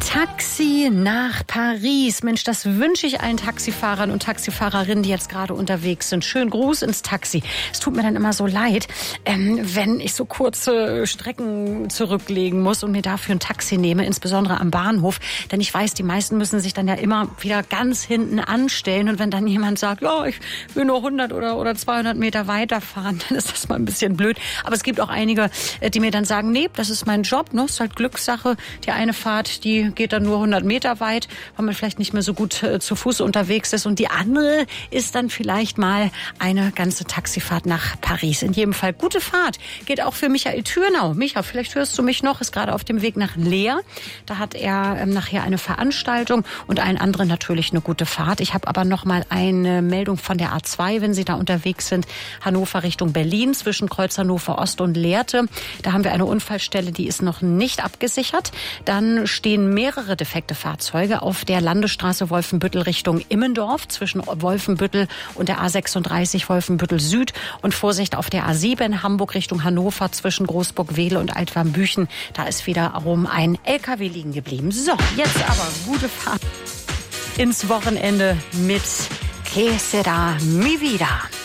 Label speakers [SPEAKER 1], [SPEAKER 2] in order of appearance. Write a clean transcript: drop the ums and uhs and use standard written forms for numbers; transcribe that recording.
[SPEAKER 1] Taxi nach Paris. Mensch, das wünsche ich allen Taxifahrern und Taxifahrerinnen, die jetzt gerade unterwegs sind. Schönen Gruß ins Taxi. Es tut mir dann immer so leid, wenn ich so kurze Strecken zurücklegen muss und mir dafür ein Taxi nehme, insbesondere am Bahnhof. Denn ich weiß, die meisten müssen sich dann ja immer wieder ganz hinten anstellen. Und wenn dann jemand sagt, ja, ich will nur 100 oder 200 Meter weiterfahren, dann ist das mal ein bisschen blöd. Aber es gibt auch einige, die mir dann sagen, nee, das ist mein Job, ne? Ist halt Glückssache. Die eine Fahrt, die geht dann nur 100 Meter weit, weil man vielleicht nicht mehr so gut zu Fuß unterwegs ist. Und die andere ist dann vielleicht mal eine ganze Taxifahrt nach Paris. In jedem Fall gute Fahrt. Geht auch für Michael Thürnau. Micha, vielleicht hörst du mich noch, ist gerade auf dem Weg nach Leer. Da hat er nachher eine Veranstaltung und allen anderen natürlich eine gute Fahrt. Ich habe aber noch mal eine Meldung von der A2, wenn Sie da unterwegs sind. Hannover Richtung Berlin, zwischen Kreuz Hannover Ost und Lehrte. Da haben wir eine Unfallstelle, die ist noch nicht abgesichert. Dann stehen mehrere defekte Fahrzeuge auf der Landesstraße Wolfenbüttel Richtung Immendorf, zwischen Wolfenbüttel und der A36 Wolfenbüttel Süd. Und Vorsicht auf der A7 Hamburg Richtung Hannover, zwischen Großburg-Wehle und Altwarmbüchen. Da ist wiederum ein LKW liegen geblieben. So, jetzt aber gute Fahrt ins Wochenende mit Que sera mi vida.